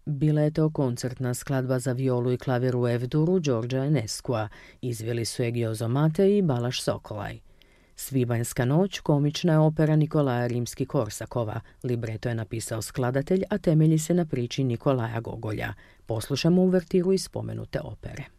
Bila je to koncertna skladba za violu i klavir u F-duru Đorđa Enescua, izveli su je Giozo Matej i Balaš Sokolaj. Svibanjska noć komična je opera Nikolaja Rimski-Korsakova. Libreto je napisao skladatelj, a temelji se na priči Nikolaja Gogolja. Poslušamo uvertiru iz spomenute opere.